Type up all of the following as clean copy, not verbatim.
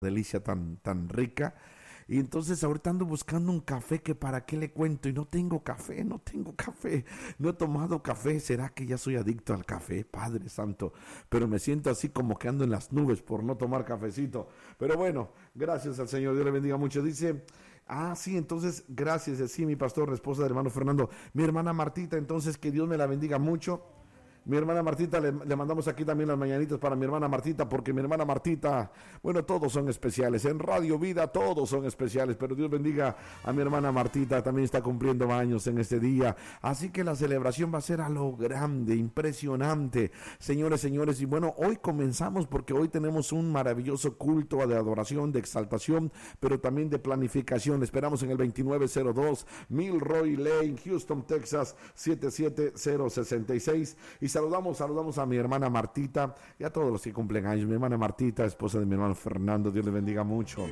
delicia tan rica. Y entonces ahorita ando buscando un café que para qué le cuento y no tengo café, no he tomado café. ¿Será que ya soy adicto al café? Padre Santo, pero me siento así como que ando en las nubes por no tomar cafecito. Pero bueno, gracias al Señor, Dios le bendiga mucho. Dice, sí, entonces, gracias, sí, mi pastor, esposa del hermano Fernando, mi hermana Martita, entonces que Dios me la bendiga mucho. Mi hermana Martita, le mandamos aquí también las mañanitas para mi hermana Martita, porque mi hermana Martita, bueno, todos son especiales, en Radio Vida todos son especiales, pero Dios bendiga a mi hermana Martita, también está cumpliendo años en este día, así que la celebración va a ser a lo grande, impresionante, señores, y bueno, hoy comenzamos porque hoy tenemos un maravilloso culto de adoración, de exaltación, pero también de planificación. Esperamos en el 2902 Milroy Lane, Houston, Texas, 77066, y saludamos a mi hermana Martita y a todos los que cumplen años. Mi hermana Martita, esposa de mi hermano Fernando, Dios le bendiga mucho.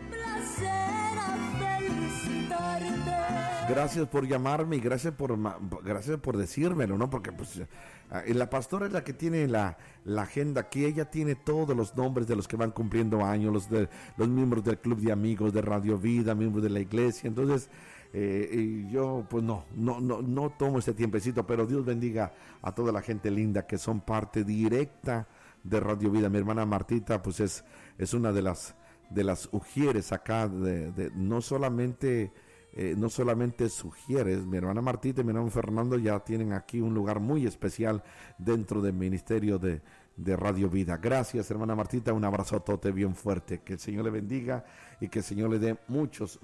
Gracias por llamarme y gracias por decírmelo, ¿no? Porque pues la pastora es la que tiene la agenda aquí. Ella tiene todos los nombres de los que van cumpliendo años, los miembros del club de amigos de Radio Vida, miembros de la iglesia. Entonces y yo pues no tomo este tiempecito, pero Dios bendiga a toda la gente linda que son parte directa de Radio Vida. Mi hermana Martita pues es una de las ujieres acá de no solamente sugieres. Mi hermana Martita y mi hermano Fernando ya tienen aquí un lugar muy especial dentro del ministerio de Radio Vida. Gracias, hermana Martita, un abrazotote bien fuerte, que el Señor le bendiga y que el Señor le dé muchos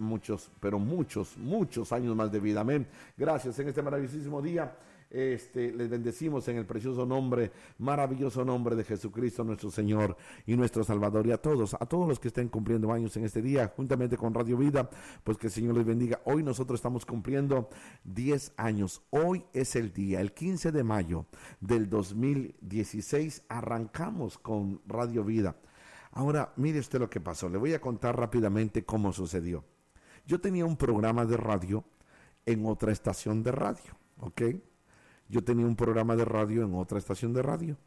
años más de vida, amén. Gracias en este maravillosísimo día. Les bendecimos en el precioso nombre, maravilloso nombre de Jesucristo nuestro Señor y nuestro Salvador, y a todos los que estén cumpliendo años en este día juntamente con Radio Vida, pues que el Señor les bendiga. Hoy nosotros estamos cumpliendo 10 años, hoy es el día, el 15 de mayo del 2016 arrancamos con Radio Vida. Ahora mire usted lo que pasó, le voy a contar rápidamente cómo sucedió. Yo tenía un programa de radio en otra estación de radio, ¿ok? Yo tenía un programa de radio en otra estación de radio.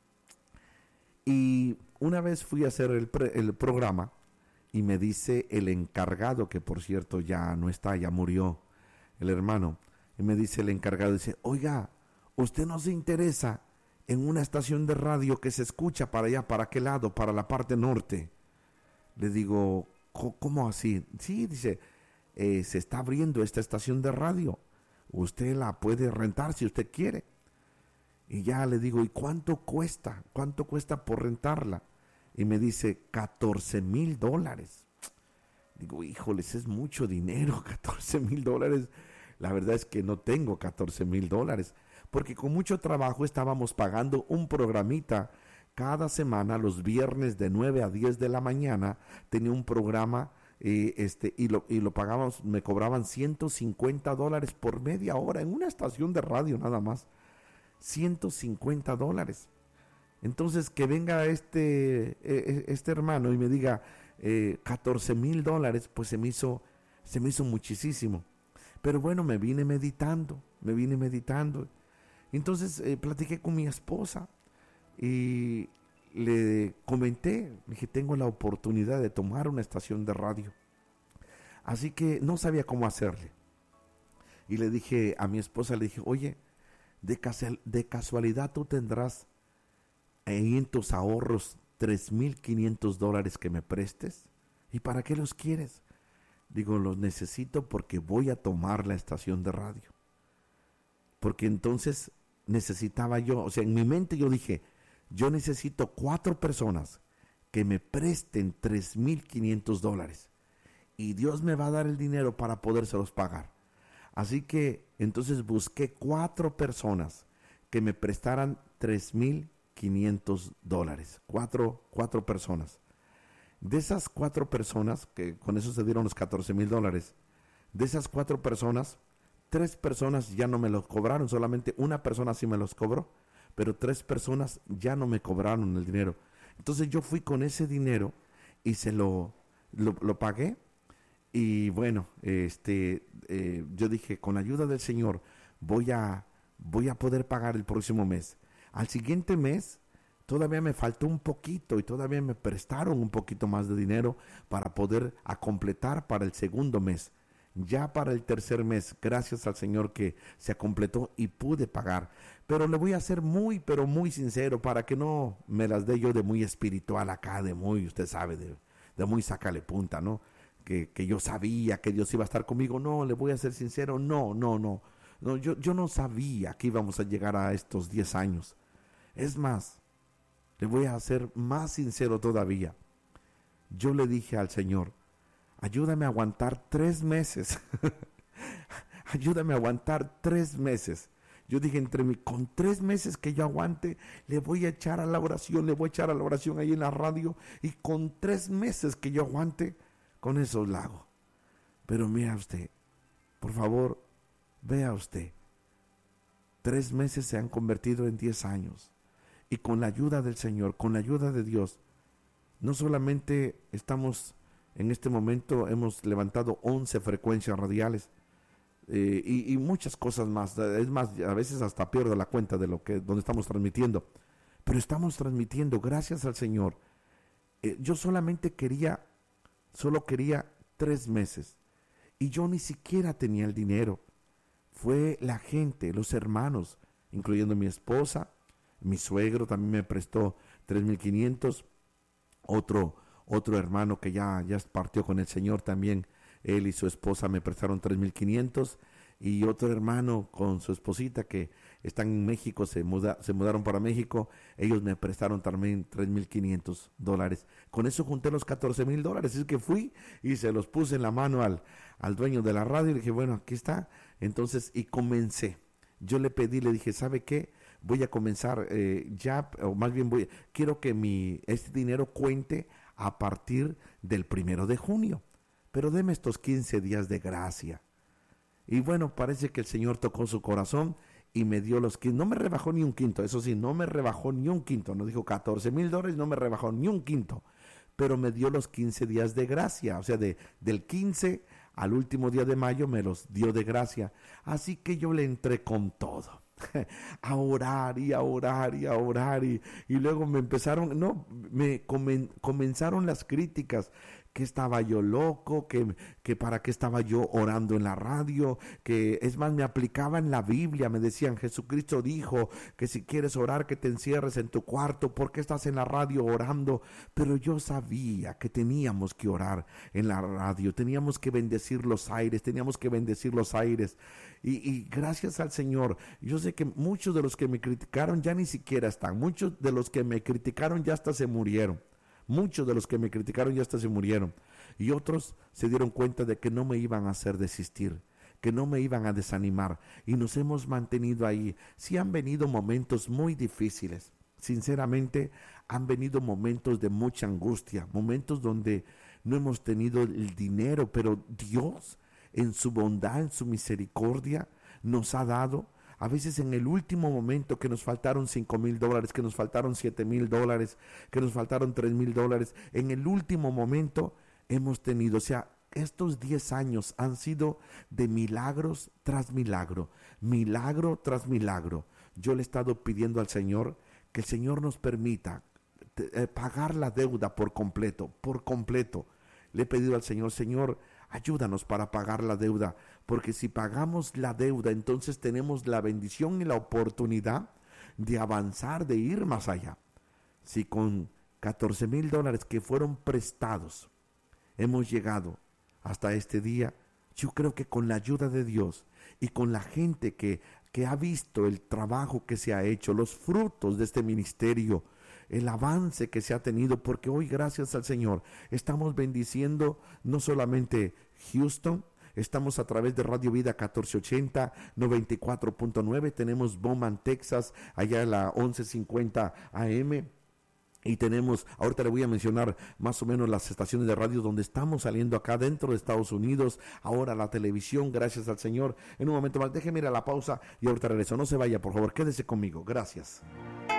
Y una vez fui a hacer el programa y me dice el encargado, que por cierto ya no está, ya murió el hermano. Y me dice el encargado, dice, oiga, ¿usted no se interesa en una estación de radio que se escucha para allá, para qué lado, para la parte norte? Le digo, ¿cómo así? Sí, dice, se está abriendo esta estación de radio. Usted la puede rentar si usted quiere. Y ya le digo, ¿y cuánto cuesta? ¿Cuánto cuesta por rentarla? Y me dice, $14,000. Digo, híjoles, es mucho dinero, $14,000. La verdad es que no tengo $14,000, porque con mucho trabajo estábamos pagando un programita cada semana, los viernes de 9 a 10 de la mañana, tenía un programa. Y lo pagábamos, me cobraban $150 por media hora en una estación de radio nada más, $150. Entonces que venga este hermano y me diga $14,000, pues se me hizo muchísimo. Pero bueno, me vine meditando. Entonces platiqué con mi esposa y le comenté, dije, tengo la oportunidad de tomar una estación de radio. Así que no sabía cómo hacerle. Y le dije a mi esposa, le dije, oye, de casualidad tú tendrás ahí en tus ahorros $3,500 que me prestes. ¿Y para qué los quieres? Digo, los necesito porque voy a tomar la estación de radio. Porque entonces necesitaba yo, o sea, en mi mente yo dije, yo necesito 4 personas que me presten $3,500 y Dios me va a dar el dinero para podérselos pagar. Así que entonces busqué 4 personas que me prestaran $3,500. Cuatro personas. De esas 4 personas, que con eso se dieron los $14,000, de esas 4 personas, 3 personas ya no me los cobraron, solamente una persona sí me los cobró, pero 3 personas ya no me cobraron el dinero. Entonces yo fui con ese dinero y se lo pagué. Y bueno, yo dije, con la ayuda del Señor voy a poder pagar el próximo mes. Al siguiente mes todavía me faltó un poquito y todavía me prestaron un poquito más de dinero para poder completar para el segundo mes. Ya para el tercer mes, gracias al Señor que se completó y pude pagar. Pero le voy a ser muy, pero muy sincero para que no me las dé yo de muy espiritual acá, de muy, usted sabe, de muy sácale punta, ¿no? Que yo sabía que Dios iba a estar conmigo. No, le voy a ser sincero, no, yo no sabía que íbamos a llegar a estos 10 años. Es más, le voy a ser más sincero todavía. Yo le dije al Señor, ayúdame a aguantar 3 meses. Ayúdame a aguantar 3 meses. Yo dije, con 3 meses que yo aguante, le voy a echar a la oración, le voy a echar a la oración ahí en la radio, y con 3 meses que yo aguante, con eso lo hago. Pero mira usted, por favor, vea usted, 3 meses se han convertido en 10 años. Y con la ayuda del Señor, con la ayuda de Dios, no solamente estamos en este momento, hemos levantado 11 frecuencias radiales y muchas cosas más. Es más, a veces hasta pierdo la cuenta de donde estamos transmitiendo. Pero estamos transmitiendo, gracias al Señor. Yo solo quería 3 meses. Y yo ni siquiera tenía el dinero. Fue la gente, los hermanos, incluyendo mi esposa. Mi suegro también me prestó 3,500. Otro hermano que ya partió con el Señor también, él y su esposa me prestaron 3,500. Y otro hermano con su esposita que están en México, se mudaron para México, ellos me prestaron también $3,500. Con eso junté los $14,000. Así que fui y se los puse en la mano al dueño de la radio y le dije, bueno, aquí está. Entonces, y comencé. Yo le pedí, le dije, ¿sabe qué? Voy a comenzar quiero que este dinero cuente a partir del 1 de junio. Pero deme estos 15 días de gracia. Y bueno, parece que el Señor tocó su corazón y me dio los 15. No me rebajó ni un quinto, eso sí, no me rebajó ni un quinto. Nos dijo $14,000, no me rebajó ni un quinto. Pero me dio los 15 días de gracia. O sea, del 15 al último día de mayo me los dio de gracia. Así que yo le entré con todo. A orar y a orar y a orar. Y luego comenzaron las críticas. Que estaba yo loco, que para qué estaba yo orando en la radio, que es más, me aplicaban la Biblia, me decían, Jesucristo dijo que si quieres orar que te encierres en tu cuarto, ¿por qué estás en la radio orando? Pero yo sabía que teníamos que orar en la radio, teníamos que bendecir los aires, y gracias al Señor, yo sé que muchos de los que me criticaron ya ni siquiera están, muchos de los que me criticaron ya hasta se murieron. Muchos de los que me criticaron ya hasta se murieron. Y otros se dieron cuenta de que no me iban a hacer desistir, que no me iban a desanimar. Y nos hemos mantenido ahí. Sí han venido momentos muy difíciles. Sinceramente, han venido momentos de mucha angustia. Momentos donde no hemos tenido el dinero. Pero Dios, en su bondad, en su misericordia, nos ha dado. A veces en el último momento que nos faltaron $5,000, que nos faltaron $7,000, que nos faltaron $3,000, en el último momento hemos tenido, estos 10 años han sido de milagros tras milagro, milagro tras milagro. Yo le he estado pidiendo al Señor que el Señor nos permita pagar la deuda por completo. Le he pedido al Señor, Señor, ayúdanos para pagar la deuda, porque si pagamos la deuda, entonces tenemos la bendición y la oportunidad de avanzar, de ir más allá. Si con $14,000 que fueron prestados hemos llegado hasta este día, yo creo que con la ayuda de Dios y con la gente que ha visto el trabajo que se ha hecho, los frutos de este ministerio, el avance que se ha tenido, porque hoy, gracias al Señor, estamos bendiciendo no solamente Houston, estamos a través de Radio Vida 1480, 94.9, tenemos Bowman, Texas, allá en la 1150 AM, y tenemos, ahorita le voy a mencionar más o menos las estaciones de radio donde estamos saliendo acá dentro de Estados Unidos, ahora la televisión, gracias al Señor. En un momento más, déjeme ir a la pausa y ahorita regreso, no se vaya, por favor, quédese conmigo, gracias.